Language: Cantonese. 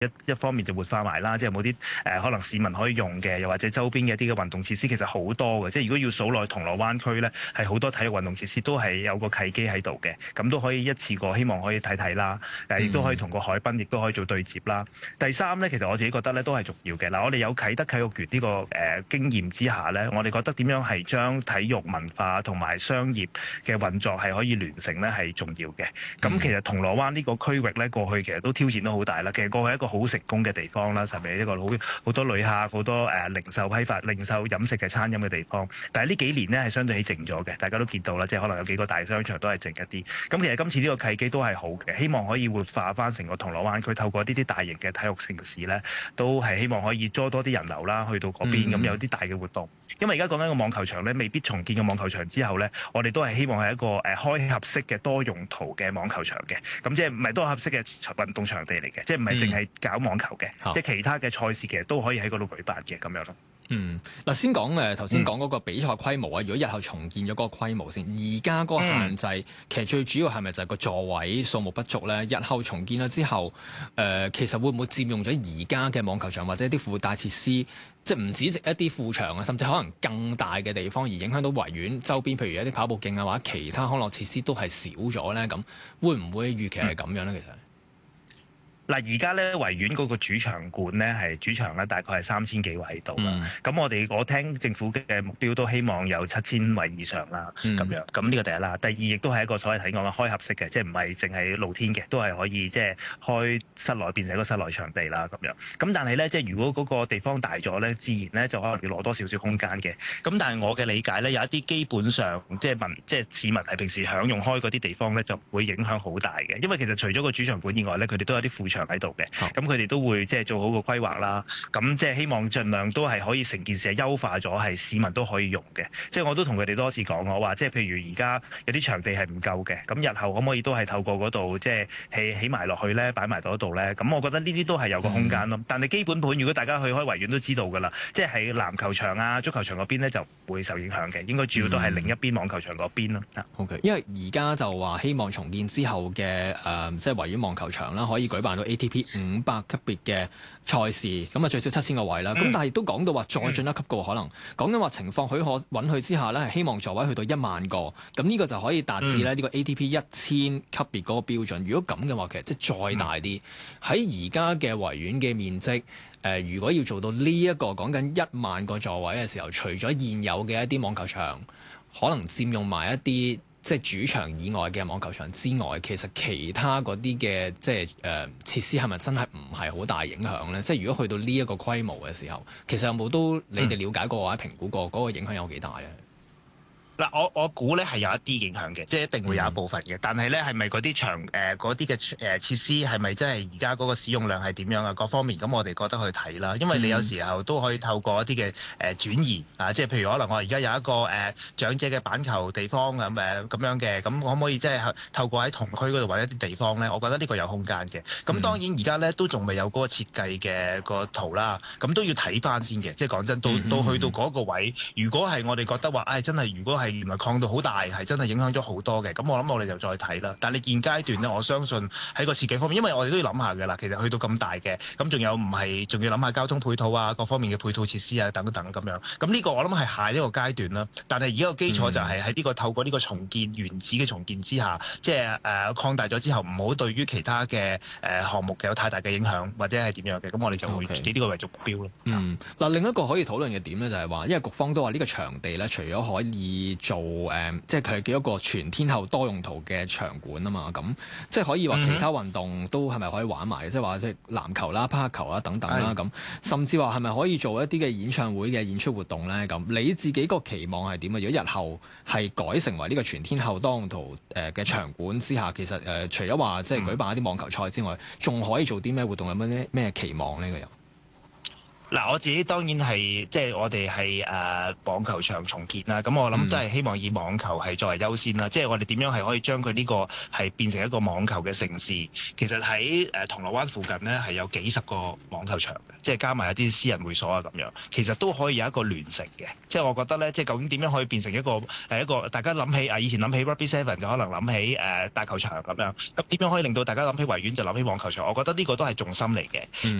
一方面就活化埋啦，即係冇啲可能市民可以用嘅，又或者周邊嘅一啲嘅運動設施，其實好多嘅。即係如果要數落銅鑼灣區咧，係好多體育運動設施都係有個契機喺度嘅，咁都可以一次過希望可以睇睇啦。亦都可以同個海濱亦都可以做對接啦。第三咧，其實我自己覺得咧都係重要嘅。嗱，我哋有啟德體育園呢個經驗之下咧，我哋覺得點樣係將體育文化同埋商業嘅運作係可以聯成咧係重要嘅。咁其實銅鑼灣呢個區域咧過去其實都挑戰都好大啦。其實過去一個好成功嘅地方啦，係咪一個好多旅客、好多零售批發、零售飲食嘅餐飲嘅地方？但係呢幾年呢，係相對起靜咗嘅，大家都見到啦，即係可能有幾個大商場都係靜一啲。咁其實今次呢個契機都係好嘅，希望可以活化翻成個銅鑼灣區，透過呢啲大型嘅體育城市呢，都係希望可以多啲人流啦，去到嗰邊咁有啲大嘅活動。因為而家講緊個網球場呢，未必重建個網球場之後呢，我哋都係希望係一個開合式嘅多用途嘅網球場嘅。咁即係唔係多合式嘅運動場地嚟嘅，即係唔係淨係搞網球嘅，即係其他嘅賽事其實都可以喺嗰度舉辦嘅咁樣咯。 嗱，先講頭先講嗰個比賽規模啊。如果日後重建咗嗰個規模先，而家嗰個限制，其實最主要係咪就係個座位數目不足咧？日後重建咗之後，其實會唔會佔用咗而家嘅網球場或者一啲附帶設施，即係唔止一啲副場啊，甚至可能更大嘅地方，而影響到維園周邊，譬如一啲跑步徑啊或者其他康樂設施都係少咗咧？咁會唔會預期係咁樣咧？其實？ 嗱，而家咧維園嗰個主場館咧係主場咧，大概係3000幾位度啦。咁我聽政府嘅目標都希望有7000位以上啦，咁樣。咁呢個第一啦。第二亦都係一個所謂睇講嘅開合式嘅，即係唔係淨係露天嘅，都係可以即係開室內變成一個室內場地啦，咁樣。咁但係咧，即係如果嗰個地方大咗咧，自然咧就可能要攞多少少空間嘅。咁但係我嘅理解咧，有一啲基本上即係市民係平時享用開嗰啲地方咧，就會影響好大嘅。因為其實除咗個主場館以外咧，佢哋都有啲副場喺度嘅，咁佢哋都會即係做好個規劃啦。咁即係希望盡量都係可以成件事係優化咗，係市民都可以用嘅。即係我都同佢哋多次講，我話即係譬如而家有啲場地係唔夠嘅，咁日後可唔可以都係透過嗰度即係起埋落去咧，擺埋到嗰度咧？咁我覺得呢啲都係有個空間咯。但係基本盤，如果大家去開維園都知道㗎啦，即係喺籃球場啊、足球場嗰邊咧就唔會受影響嘅，應該主要都係另一邊網球場嗰邊咯。 OK， 因為而家就話希望重建之後嘅即係維園網球場啦，可以舉辦到 ATP 500級別嘅賽事，咁啊最少7000個位啦。咁但係亦都講到話再進一級嘅可能，講緊話情況許可允許之下咧，係希望座位去到1萬個，咁呢個就可以達至咧呢個 ATP 1000級別嗰個標準。如果咁嘅話，其實即係再大啲，喺而家嘅維園嘅面積，如果要做到呢一個講緊1萬個座位嘅時候，除咗現有嘅一啲網球場可能佔用埋一啲即係主場以外嘅網球場之外，其實其他嗰啲嘅即係設施係咪真係唔係好大影響咧？即係如果去到呢一個規模嘅時候，其實有冇都你哋了解過或者評估過嗰個影響有幾大咧？ 嗱，我估咧係有一啲影響嘅，即係一定會有一部分嘅。但係咧係咪嗰啲場嗰啲嘅設施係咪真係而家嗰個使用量係點樣啊？各方面咁我哋覺得去睇啦。因為你有時候都可以透過一啲嘅轉移啊，即係譬如可能我而家有一個長者嘅板球地方咁樣嘅，咁可唔可以即係透過喺同區嗰度揾一啲地方咧？我覺得呢個有空間嘅。咁當然而家咧都仲未有嗰個設計嘅個圖啦，咁都要睇翻先嘅。即係講真，到去到嗰個位，如果係我哋覺得話，真係如果係原來擴到好大，係真係影響咗好多嘅。咁我諗我哋就再睇啦。但係你現階段咧，我相信喺個設計方面，因為我哋都要諗下嘅啦。其實去到咁大嘅，咁仲要諗下交通配套啊，各方面嘅配套設施啊，等等咁樣。咁呢個我諗係下一個階段啦。但係而家個基礎就係喺呢個透過呢個重建原址嘅重建之下，即係擴大咗之後，唔好對於其他嘅項目有太大嘅影響，或者係點樣嘅。咁我哋就會以呢個為目標咯。 嗱，另一個可以討論嘅點咧，就係話，因為局方都話呢個場地咧，除咗可以做即係佢係幾多個全天候多用途嘅場館啊嘛，咁即係可以話其他運動都係咪可以玩埋？即係話即係籃球啦、匹克球啦等等啦，咁甚至話係咪可以做一啲嘅演唱會嘅演出活動咧？咁你自己個期望係點啊？如果日後係改成為呢個全天候多用途嘅場館之下，其實除咗話即係舉辦一啲網球賽之外，仲可以做啲咩活動？有咩期望呢？個又嗱，我自己當然係即係我哋係網球場重建啦，咁我諗都係希望以網球係作為優先啦，即係我哋點樣係可以將佢呢個係變成一個網球嘅城市。其實喺銅鑼灣附近呢，係有幾十個網球場嘅，即係加埋一啲私人會所啊咁樣，其實都可以有一個聯乘嘅。即係我覺得呢，即係究竟點樣可以變成一個大家諗起以前諗起 Rugby Seven 就可能諗起大球場咁樣，咁點樣可以令到大家諗起維園就諗起網球場？我覺得呢個都係重心嚟嘅。